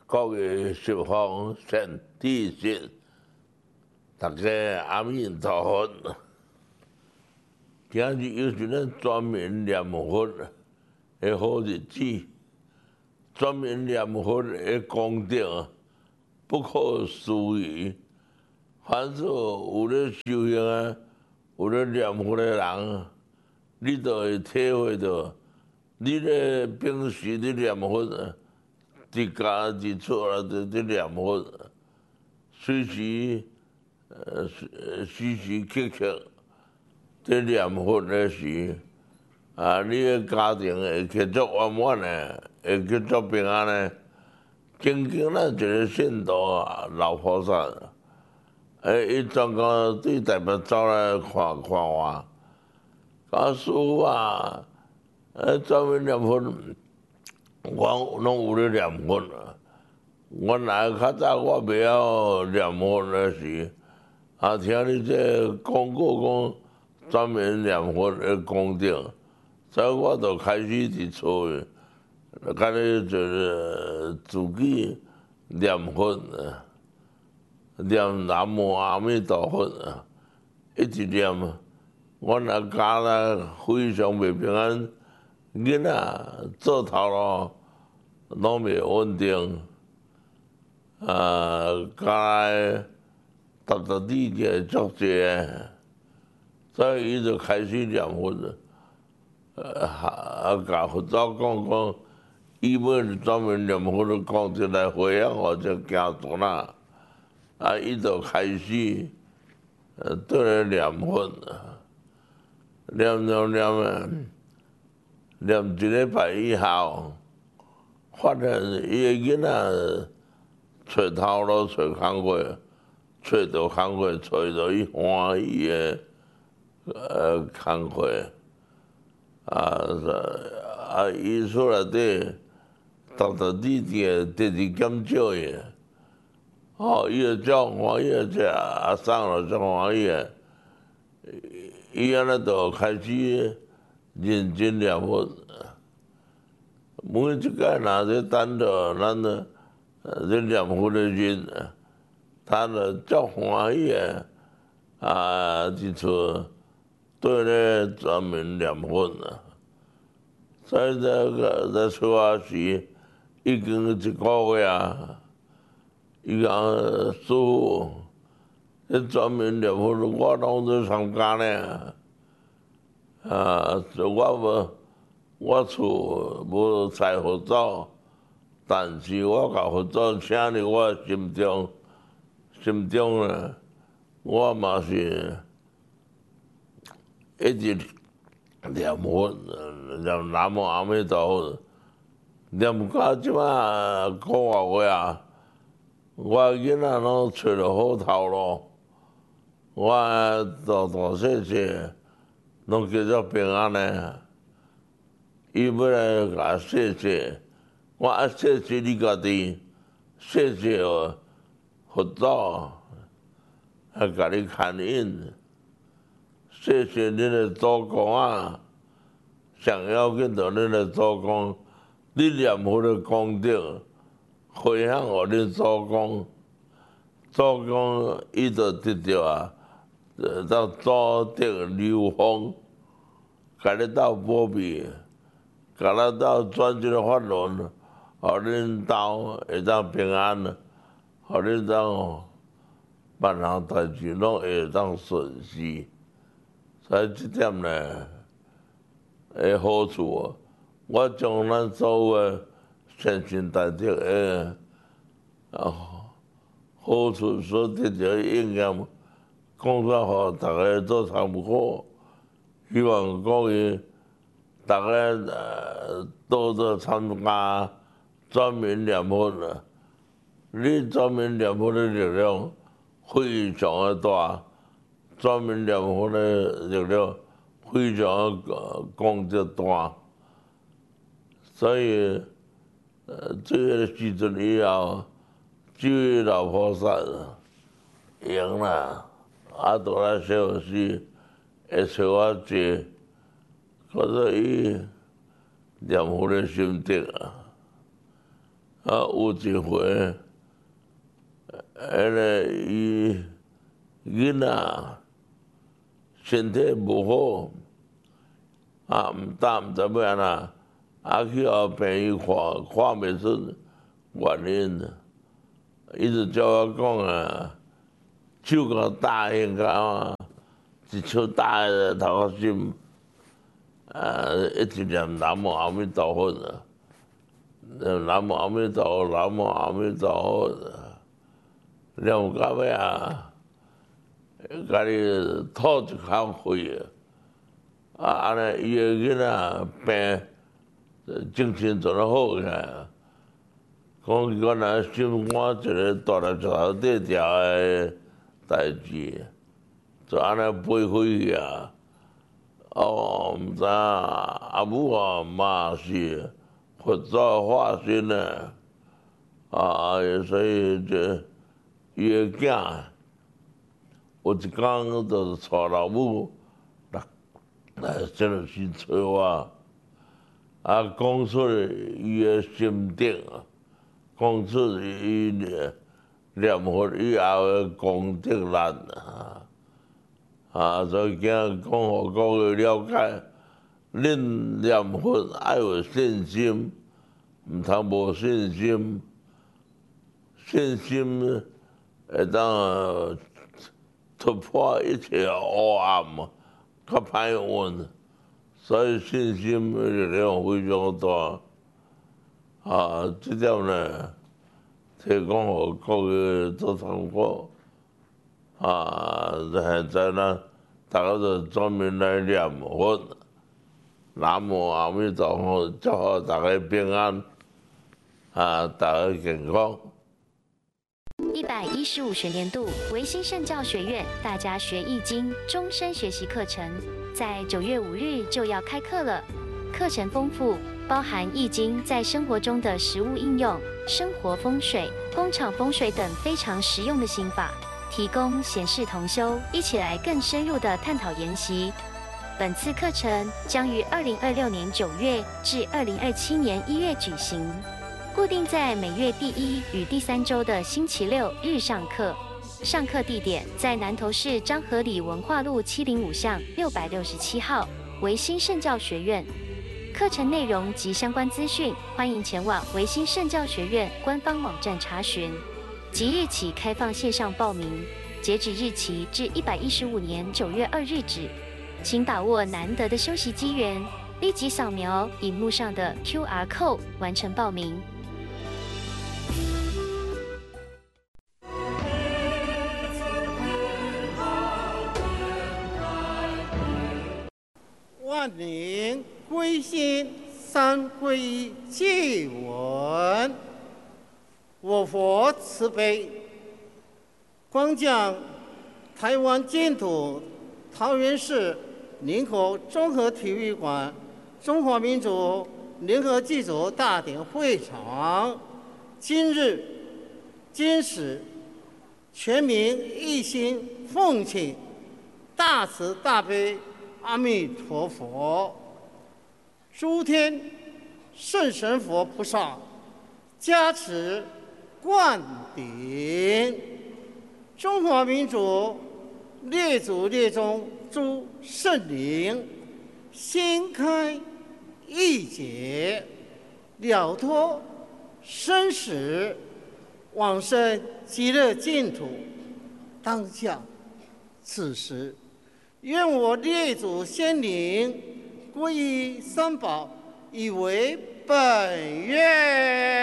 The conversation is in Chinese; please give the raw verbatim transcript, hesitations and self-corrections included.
各个十方善知识，大家阿弥陀佛。今日又是咱专门念佛的好日子，专门念佛的功德不可思议。凡是有咧修行啊，有咧念佛的人，你就会体会到，你咧平时咧念佛啊，伫家伫厝啊，伫伫念佛，随时呃时时刻刻伫念佛的时，啊，你的家庭会继续圆满的，会继续平安的。曾经咱一个信徒啊，老菩萨。诶，伊专讲对台北走来看看我，讲师傅啊，诶，专门念佛，我拢有咧念佛啊。原来较早我袂晓念佛那时，啊，听你这讲过讲专门念佛的功德，所以我就开始伫厝诶，干咧就是自己念佛啊。念南无阿弥陀佛，一直念，我那家咧非常袂平安，囡仔做头路拢袂稳定，啊，家内踏踏地地足济，所以伊就开始念佛，啊，甲佛祖讲讲，伊要专门念佛的功德来回向我这家族啦。啊，伊就开始，呃，对咧念佛，念念念啊，念一礼拜以后，发现伊个囡仔找头路、找工课，找到工课，找到伊欢喜个呃工课，啊啊，伊厝内底踏踏地地直直减少伊。哦，伊个足欢喜个，这阿送了足欢喜个，伊安尼就开始认真念佛。每一届若咧等到咱咧咧念佛的人，他就足欢喜个，啊，伫厝对咧专门念佛。所以这个在出发时已经一个月啊。伊讲师傅，迄专门念佛，我拢在参加呢。啊，我无，我厝无财佛祖，但是我甲佛祖请伫我心中，心中呢，我嘛是一直念佛，念南无阿弥陀佛，念到即摆个外月啊。我囡仔拢找着好头路，我大大细细拢继续平安的。伊要来甲谢谢，我啊谢谢你家己，谢谢佛祖，啊甲你牵引，谢谢恁的祖公啊，上要紧着恁的祖公，你念佛的功德。回向互恁祖公，祖公伊就得着啊，到祖德流芳，甲你斗保庇，甲咱斗转这个法轮，互恁斗会当平安，互恁当万项代志拢会当顺遂。所以这点呢，的好处，我将咱所有的。善心大德的啊好处所得着应验，讲出互大家做参考。希望讲伊大家呃多多参加专门念佛啦。你专门念佛的力量非常的大，专门念佛的力量非常的功德大，所以。呃，这个时阵以后，这位老菩萨赢啦，啊，倒来小时会找我坐，可是伊念佛的心得啊， 啊，有一回，迄个伊囡仔身体无好，啊，毋但毋知要安那，啊去互病院看，看袂出原因，伊就叫我讲啊，手甲搭应甲啊，一手搭在头壳心，啊，一直念南无阿弥陀佛啊。南无阿弥陀佛，南无阿弥陀佛，念到尾啊，家己吐一口血啊！啊，安尼伊个囡仔病精神全好起来，讲原来心肝一个大粒石头底条个代志，就安尼飞飞去啊！哦，毋知影阿母啊嘛是。佛祖化身呢，啊，所以这伊个囝有一天就是带老母来来这个去找我，啊，讲出伊个心得啊，讲出伊念佛以后个功德力啊，啊，所以囝讲互各位了解。恁念佛爱有信心，毋通无信心。信心会当突破一切黑暗，较歹运。所以信心的力量非常大。啊，这点呢，提供互各位做参考。啊，现在呢，大家就专门来念佛。南无阿弥陀佛，祝福大家平安，啊，大家健康。 一百一十五学年度维新圣教学院大家学易经终身学习课程，在九月五日就要开课了。课程丰富，包含易经在生活中的实务应用、生活风水、工厂风水等非常实用的心法，提供闲适同修，一起来更深入的探讨研习。本次课程将于二零二六年九月至二零二七年一月举行，固定在每月第一与第三周的星期六日上课。上课地点在南投市彰和里文化路七零五巷六百六十七号维新圣教学院。课程内容及相关资讯，欢迎前往维新圣教学院官方网站查询。即日起开放线上报名，截止日期至一百一十五年九月二日止。请把握难得的休息机缘，立即扫描荧幕上的 Q R code 完成报名。 万灵归心，三皈依祭文。我佛慈悲，光降台湾净土桃园市林口综合体育馆中华民族联合祭祖大典会场，今日今时全民一心奉请大慈大悲阿弥陀佛，诸天圣神佛菩萨加持灌顶，中华民族列祖列宗诸圣灵心开意解，了脱生死，往生极乐净土。当下此时，愿我列祖先灵皈依三宝，以为本愿。